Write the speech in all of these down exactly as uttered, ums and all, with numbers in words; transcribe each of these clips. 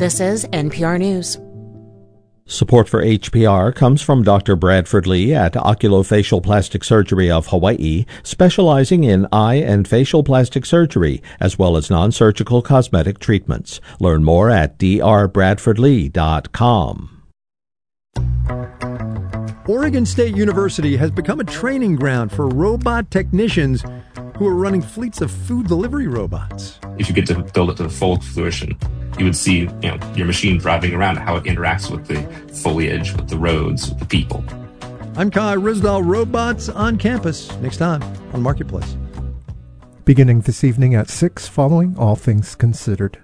This is N P R News. Support for H P R comes from Doctor Bradford Lee at Oculofacial Plastic Surgery of Hawaii, specializing in eye and facial plastic surgery, as well as non-surgical cosmetic treatments. Learn more at d r bradford lee dot com. Oregon State University has become a training ground for robot technicians who are running fleets of food delivery robots. If you get to build it to the full fruition, you would see, you know, your machine driving around, how it interacts with the foliage, with the roads, with the people. I'm Kai Risdall. Robots on Campus, next time on Marketplace. Beginning this evening at six, following All Things Considered.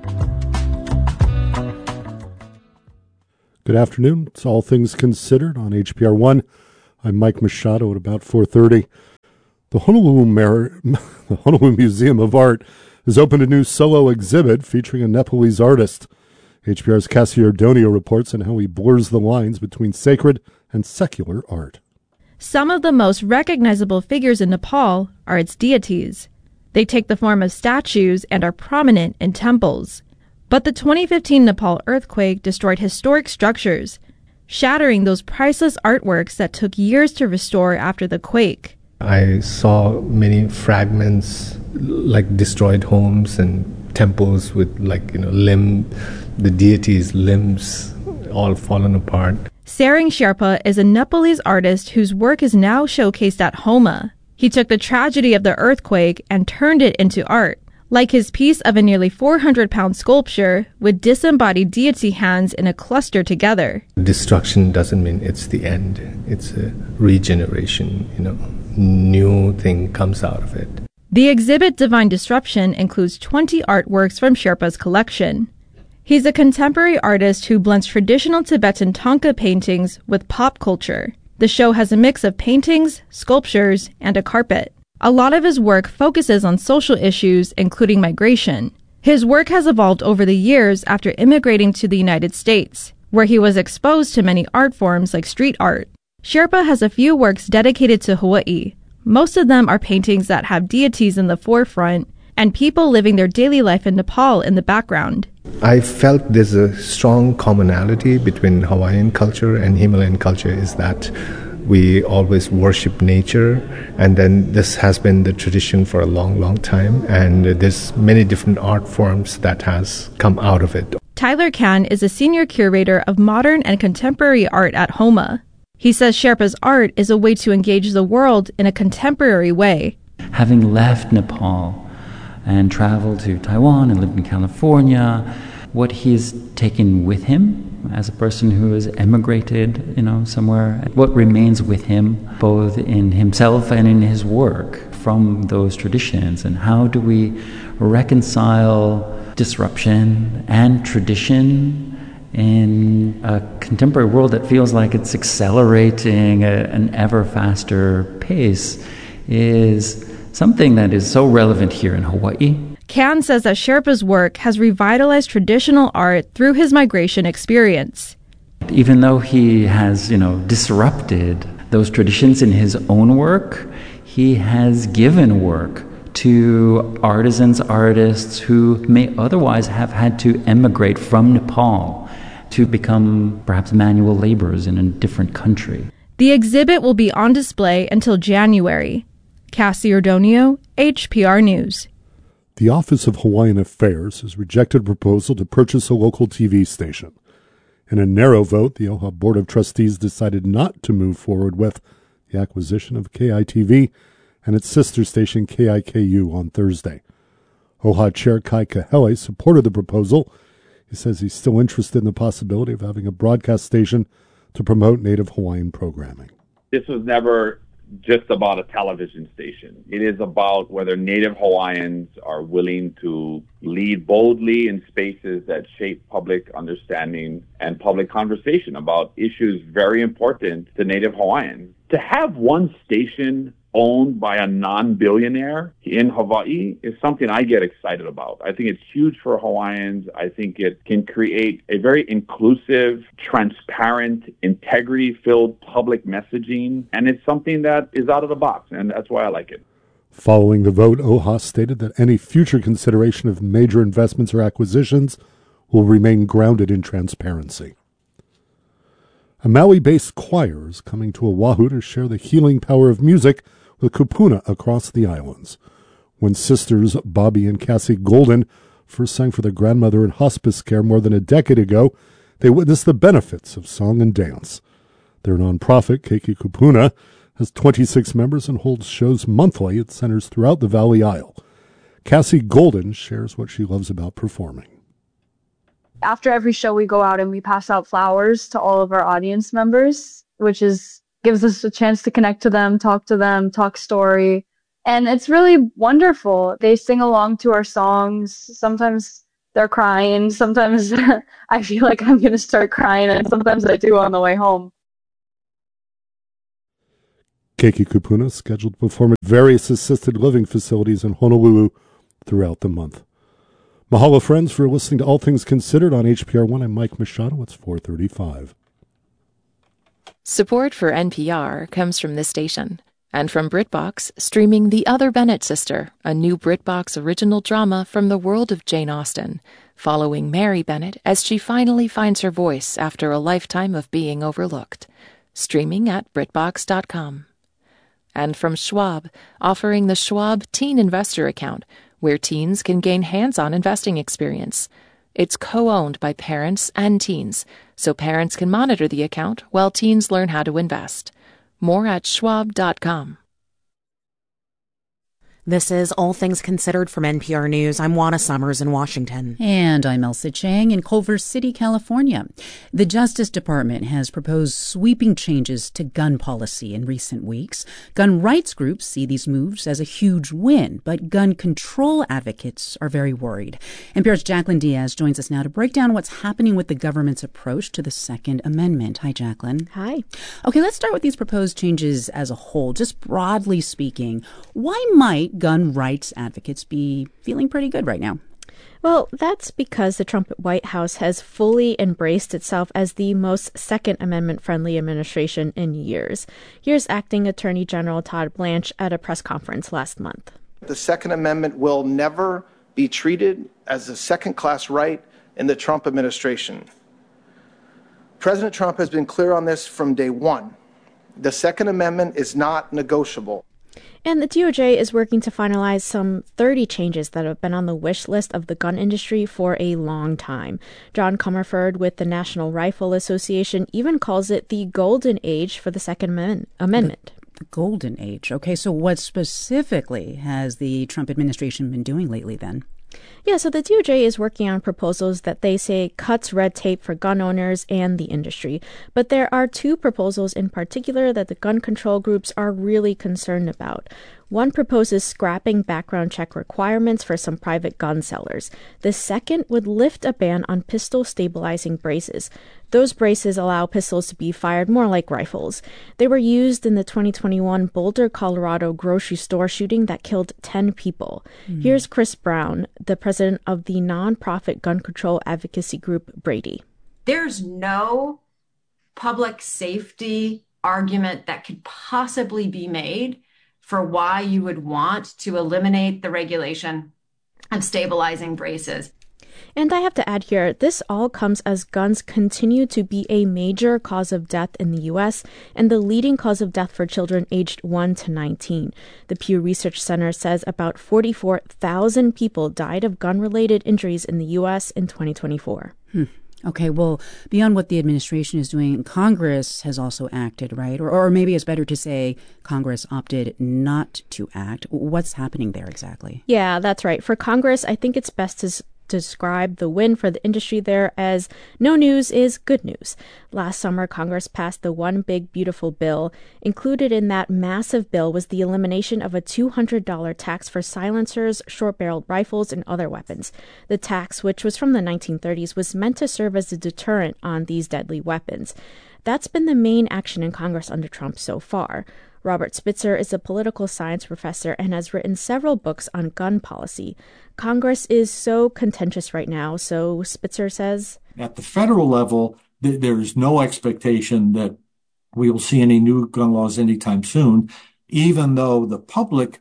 Good afternoon. It's All Things Considered on H P R one. I'm Mike Machado at about four thirty. The Honolulu, Mar- the Honolulu Museum of Art has opened a new solo exhibit featuring a Nepalese artist. H P R's Cassie Ordonio reports on how he blurs the lines between sacred and secular art. Some of the most recognizable figures in Nepal are its deities. They take the form of statues and are prominent in temples. But the twenty fifteen Nepal earthquake destroyed historic structures, shattering those priceless artworks that took years to restore after the quake. I saw many fragments, like destroyed homes and temples with, like, you know, limb, the deities' limbs all fallen apart. Sarang Sherpa is a Nepalese artist whose work is now showcased at Homa. He took the tragedy of the earthquake and turned it into art, like his piece of a nearly four hundred pound sculpture with disembodied deity hands in a cluster together. Destruction doesn't mean it's the end. It's a regeneration, you know. New thing comes out of it. The exhibit Divine Disruption includes twenty artworks from Sherpa's collection. He's a contemporary artist who blends traditional Tibetan Thangka paintings with pop culture. The show has a mix of paintings, sculptures, and a carpet. A lot of his work focuses on social issues, including migration. His work has evolved over the years after immigrating to the United States, where he was exposed to many art forms like street art. Sherpa has a few works dedicated to Hawaii. Most of them are paintings that have deities in the forefront and people living their daily life in Nepal in the background. I felt there's a strong commonality between Hawaiian culture and Himalayan culture is that we always worship nature, and then this has been the tradition for a long, long time, and there's many different art forms that has come out of it. Tyler Can is a senior curator of modern and contemporary art at Homa. He says Sherpa's art is a way to engage the world in a contemporary way. Having left Nepal and traveled to Taiwan and lived in California, what he's taken with him as a person who has emigrated, you know, somewhere, what remains with him, both in himself and in his work from those traditions, and how do we reconcile disruption and tradition in a contemporary world that feels like it's accelerating at an ever faster pace is something that is so relevant here in Hawaii. Can says that Sherpa's work has revitalized traditional art through his migration experience. Even though he has, you know, disrupted those traditions in his own work, he has given work to artisans, artists who may otherwise have had to emigrate from Nepal to become perhaps manual laborers in a different country. The exhibit will be on display until January. Cassie Ordonio, H P R News. The Office of Hawaiian Affairs has rejected a proposal to purchase a local T V station. In a narrow vote, the O H A Board of Trustees decided not to move forward with the acquisition of K I T V and its sister station K I K U on Thursday. O H A Chair Kai Kahele supported the proposal. He says he's still interested in the possibility of having a broadcast station to promote Native Hawaiian programming. This was never just about a television station. It is about whether Native Hawaiians are willing to lead boldly in spaces that shape public understanding and public conversation about issues very important to Native Hawaiians. To have one station owned by a non-billionaire in Hawaii is something I get excited about. I think it's huge for Hawaiians. I think it can create a very inclusive, transparent, integrity-filled public messaging, and it's something that is out of the box, and that's why I like it. Following the vote, O H A stated that any future consideration of major investments or acquisitions will remain grounded in transparency. A Maui-based choir is coming to Oahu to share the healing power of music with kupuna across the islands. When sisters Bobby and Cassie Golden first sang for their grandmother in hospice care more than a decade ago, they witnessed the benefits of song and dance. Their nonprofit, Keiki Kupuna, has twenty-six members and holds shows monthly at centers throughout the Valley Isle. Cassie Golden shares what she loves about performing. After every show, we go out and we pass out flowers to all of our audience members, which is gives us a chance to connect to them, talk to them, talk story. And it's really wonderful. They sing along to our songs. Sometimes they're crying. Sometimes I feel like I'm going to start crying, and sometimes I do on the way home. Keiki Kupuna is scheduled to perform at various assisted living facilities in Honolulu throughout the month. Mahalo, friends, for listening to All Things Considered on H P R one. I'm Mike Machado. It's four thirty-five. Support for N P R comes from this station and from BritBox, streaming The Other Bennett Sister, a new BritBox original drama from the world of Jane Austen, following Mary Bennett as she finally finds her voice after a lifetime of being overlooked. Streaming at BritBox dot com. And from Schwab, offering the Schwab Teen Investor Account, where teens can gain hands-on investing experience. It's co-owned by parents and teens, so parents can monitor the account while teens learn how to invest. More at schwab dot com. This is All Things Considered from N P R News. I'm Juana Summers in Washington. And I'm Elsa Chang in Culver City, California. The Justice Department has proposed sweeping changes to gun policy in recent weeks. Gun rights groups see these moves as a huge win, but gun control advocates are very worried. N P R's Jacqueline Diaz joins us now to break down what's happening with the government's approach to the Second Amendment. Hi, Jacqueline. Hi. Okay, let's start with these proposed changes as a whole. Just broadly speaking, why might gun rights advocates be feeling pretty good right now? Well, that's because the Trump White House has fully embraced itself as the most Second Amendment-friendly administration in years. Here's Acting Attorney General Todd Blanche at a press conference last month. The Second Amendment will never be treated as a second-class right in the Trump administration. President Trump has been clear on this from day one. The Second Amendment is not negotiable. And the D O J is working to finalize some thirty changes that have been on the wish list of the gun industry for a long time. John Comerford with the National Rifle Association even calls it the golden age for the Second Amendment. The, the golden age. Okay, so what specifically has the Trump administration been doing lately then? Yeah, so the D O J is working on proposals that they say cuts red tape for gun owners and the industry. But there are two proposals in particular that the gun control groups are really concerned about. One proposes scrapping background check requirements for some private gun sellers. The second would lift a ban on pistol stabilizing braces. Those braces allow pistols to be fired more like rifles. They were used in the twenty twenty-one Boulder, Colorado grocery store shooting that killed ten people. Mm. Here's Chris Brown, the president of the nonprofit gun control advocacy group Brady. There's no public safety argument that could possibly be made for why you would want to eliminate the regulation of stabilizing braces. And I have to add here, this all comes as guns continue to be a major cause of death in the U S and the leading cause of death for children aged one to nineteen. The Pew Research Center says about forty-four thousand people died of gun-related injuries in the U S in twenty twenty-four. Hmm. Okay, well, beyond what the administration is doing, Congress has also acted, right? Or, or maybe it's better to say Congress opted not to act. What's happening there exactly? Yeah, that's right. For Congress, I think it's best to describe the win for the industry there as no news is good news. Last summer, Congress passed the One Big Beautiful Bill. Included in that massive bill was the elimination of a two hundred dollars tax for silencers, short-barreled rifles, and other weapons. The tax, which was from the nineteen thirties, was meant to serve as a deterrent on these deadly weapons. That's been the main action in Congress under Trump so far. Robert Spitzer is a political science professor and has written several books on gun policy. Congress is so contentious right now, so Spitzer says, at the federal level, th- there is no expectation that we will see any new gun laws anytime soon, even though the public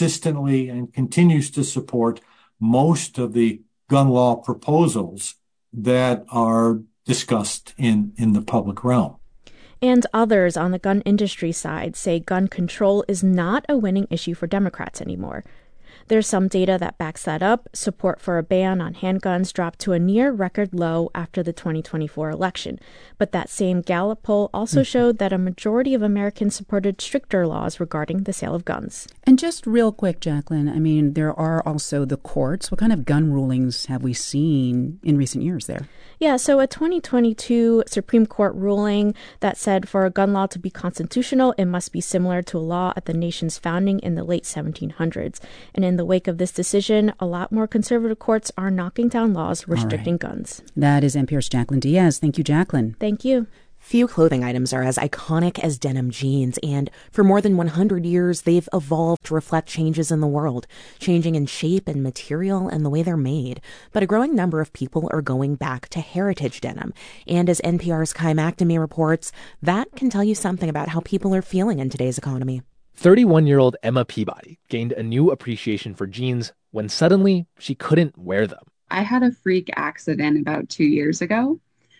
consistently and continues to support most of the gun law proposals that are discussed in, in the public realm. And others on the gun industry side say gun control is not a winning issue for Democrats anymore. There's some data that backs that up. Support for a ban on handguns dropped to a near record low after the twenty twenty-four election. But that same Gallup poll also mm. showed that a majority of Americans supported stricter laws regarding the sale of guns. And just real quick, Jacqueline, I mean, there are also the courts. What kind of gun rulings have we seen in recent years there? Yeah, so a twenty twenty-two Supreme Court ruling that said for a gun law to be constitutional, it must be similar to a law at the nation's founding in the late seventeen hundreds. And in the wake of this decision, a lot more conservative courts are knocking down laws restricting right. guns. That is N P R's Jacqueline Diaz. Thank you, Jacqueline. Thank you. Few clothing items are as iconic as denim jeans, and for more than one hundred years, they've evolved to reflect changes in the world, changing in shape and material and the way they're made. But a growing number of people are going back to heritage denim. And as N P R's Kai McNamee reports, that can tell you something about how people are feeling in today's economy. thirty-one-year-old Emma Peabody gained a new appreciation for jeans when suddenly she couldn't wear them. I had a freak accident about two years ago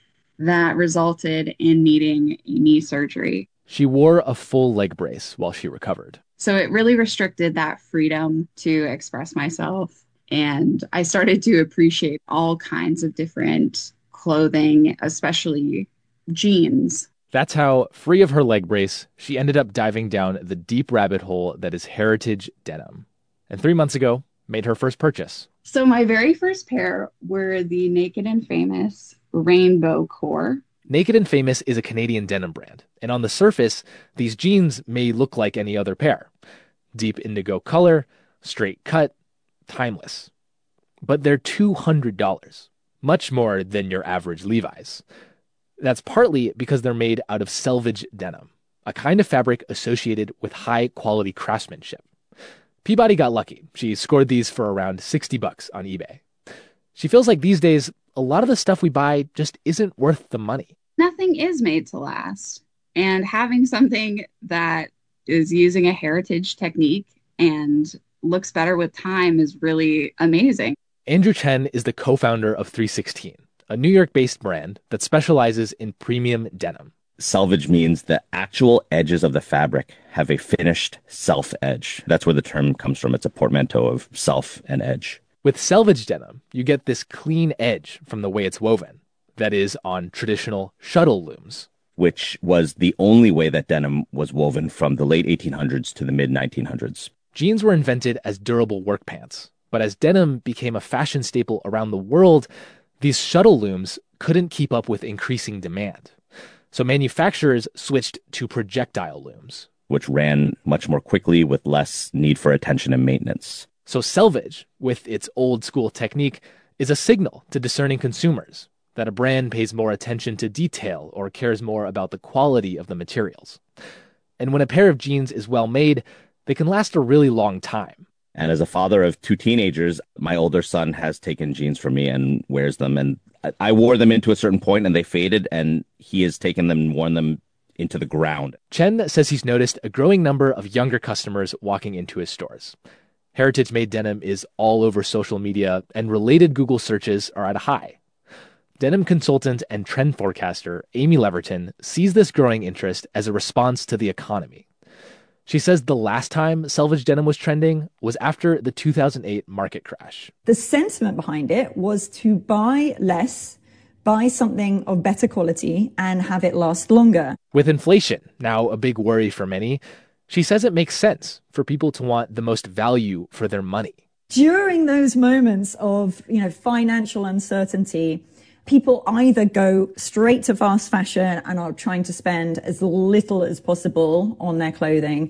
that resulted in needing a knee surgery. She wore a full leg brace while she recovered. So it really restricted that freedom to express myself. And I started to appreciate all kinds of different clothing, especially jeans. That's how, free of her leg brace, she ended up diving down the deep rabbit hole that is heritage denim. And three months ago, made her first purchase. So my very first pair were the Naked and Famous Rainbow Core. Naked and Famous is a Canadian denim brand, and on the surface, these jeans may look like any other pair. Deep indigo color, straight cut, timeless. But they're two hundred dollars, much more than your average Levi's. That's partly because they're made out of selvage denim, a kind of fabric associated with high-quality craftsmanship. Peabody got lucky. She scored these for around sixty bucks on eBay. She feels like these days, a lot of the stuff we buy just isn't worth the money. Nothing is made to last. And having something that is using a heritage technique and looks better with time is really amazing. Andrew Chen is the co-founder of three sixteen, a New York-based brand that specializes in premium denim. Selvage means the actual edges of the fabric have a finished self edge. That's where the term comes from. It's a portmanteau of self and edge. With selvage denim, you get this clean edge from the way it's woven. That is, on traditional shuttle looms. Which was the only way that denim was woven from the late eighteen hundreds to the mid nineteen hundreds. Jeans were invented as durable work pants. But as denim became a fashion staple around the world, these shuttle looms couldn't keep up with increasing demand. So manufacturers switched to projectile looms, which ran much more quickly with less need for attention and maintenance. So selvage, with its old school technique, is a signal to discerning consumers that a brand pays more attention to detail or cares more about the quality of the materials. And when a pair of jeans is well made, they can last a really long time. And as a father of two teenagers, my older son has taken jeans from me and wears them. And I wore them into a certain point and they faded, and he has taken them and worn them into the ground. Chen says he's noticed a growing number of younger customers walking into his stores. Heritage-made denim is all over social media, and related Google searches are at a high. Denim consultant and trend forecaster Amy Leverton sees this growing interest as a response to the economy. She says the last time selvage denim was trending was after the two thousand eight market crash. The sentiment behind it was to buy less, buy something of better quality, and have it last longer. With inflation now a big worry for many, she says it makes sense for people to want the most value for their money. During those moments of, you know, financial uncertainty, people either go straight to fast fashion and are trying to spend as little as possible on their clothing,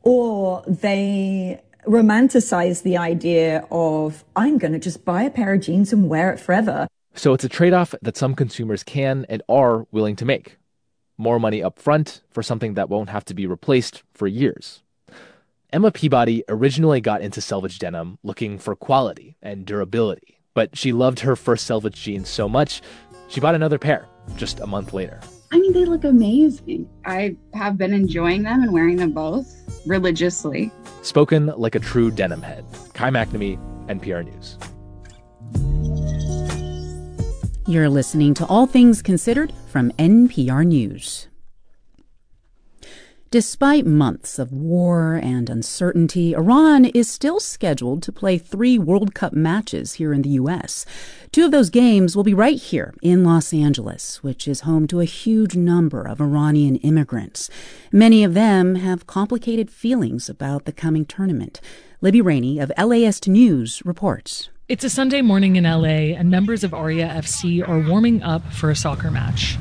or they romanticize the idea of, I'm going to just buy a pair of jeans and wear it forever. So it's a trade-off that some consumers can and are willing to make. More money up front for something that won't have to be replaced for years. Emma Peabody originally got into selvage denim looking for quality and durability, but she loved her first selvage jeans so much, she bought another pair just a month later. I mean, they look amazing. I have been enjoying them and wearing them both religiously. Spoken like a true denim head. Kai McNamee, N P R News. You're listening to All Things Considered from N P R News. Despite months of war and uncertainty, Iran is still scheduled to play three World Cup matches here in the U S. Two of those games will be right here in Los Angeles, which is home to a huge number of Iranian immigrants. Many of them have complicated feelings about the coming tournament. Libby Rainey of L A S News reports. It's a Sunday morning in L A, and members of Aria F C are warming up for a soccer match.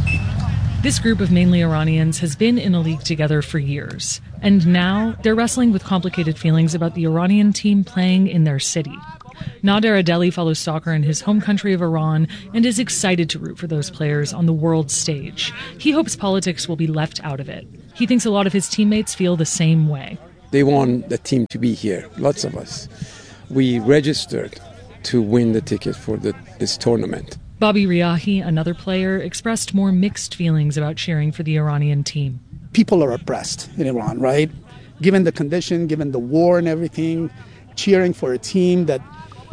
This group of mainly Iranians has been in a league together for years, and now they're wrestling with complicated feelings about the Iranian team playing in their city. Nader Adeli follows soccer in his home country of Iran and is excited to root for those players on the world stage. He hopes politics will be left out of it. He thinks a lot of his teammates feel the same way. They want the team to be here, lots of us. We registered to win the ticket for the, this tournament. Bobby Riahi, another player, expressed more mixed feelings about cheering for the Iranian team. People are oppressed in Iran, right? Given the condition, given the war and everything, cheering for a team that,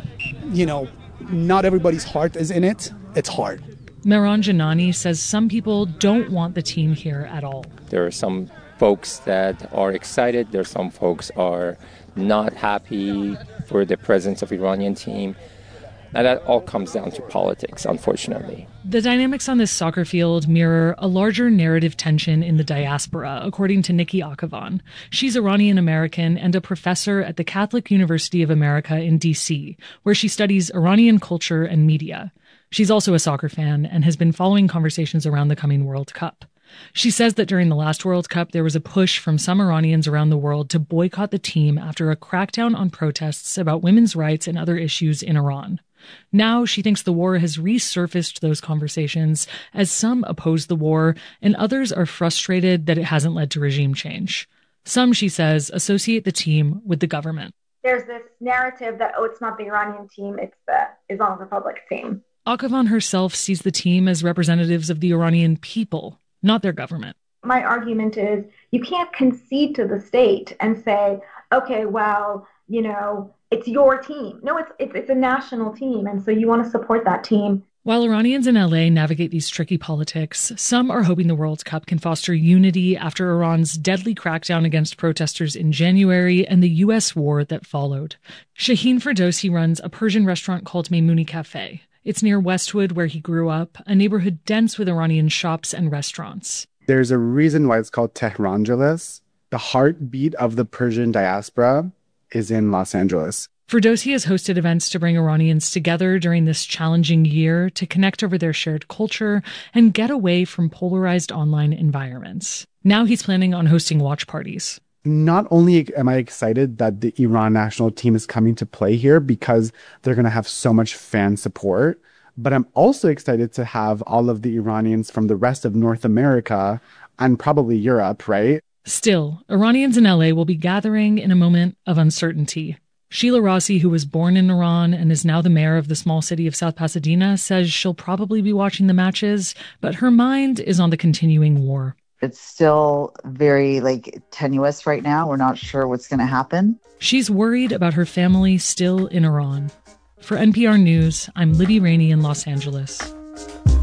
you know, not everybody's heart is in it, it's hard. Mehran Janani says some people don't want the team here at all. There are some folks that are excited. There are some folks are not happy for the presence of Iranian team. And that all comes down to politics, unfortunately. The dynamics on this soccer field mirror a larger narrative tension in the diaspora, according to Nikki Akavan. She's Iranian-American and a professor at the Catholic University of America in D C, where she studies Iranian culture and media. She's also a soccer fan and has been following conversations around the coming World Cup. She says that during the last World Cup, there was a push from some Iranians around the world to boycott the team after a crackdown on protests about women's rights and other issues in Iran. Now she thinks the war has resurfaced those conversations as some oppose the war and others are frustrated that it hasn't led to regime change. Some, she says, associate the team with the government. There's this narrative that, oh, it's not the Iranian team, it's the Islamic Republic team. Akavan herself sees the team as representatives of the Iranian people, not their government. My argument is you can't concede to the state and say, okay, well, you know, it's your team. No, it's, it's it's a national team, and so you want to support that team. While Iranians in L A navigate these tricky politics, some are hoping the World Cup can foster unity after Iran's deadly crackdown against protesters in January and the U S war that followed. Shaheen Ferdowsi runs a Persian restaurant called Meimouni Cafe. It's near Westwood, where he grew up, a neighborhood dense with Iranian shops and restaurants. There's a reason why it's called Tehrangeles. The heartbeat of the Persian diaspora is in Los Angeles. Ferdowsi has hosted events to bring Iranians together during this challenging year to connect over their shared culture and get away from polarized online environments. Now he's planning on hosting watch parties. Not only am I excited that the Iran national team is coming to play here because they're going to have so much fan support, but I'm also excited to have all of the Iranians from the rest of North America and probably Europe, right? Still, Iranians in L A will be gathering in a moment of uncertainty. Sheila Rossi, who was born in Iran and is now the mayor of the small city of South Pasadena, says she'll probably be watching the matches, but her mind is on the continuing war. It's still very, like, tenuous right now. We're not sure what's going to happen. She's worried about her family still in Iran. For N P R News, I'm Libby Rainey in Los Angeles.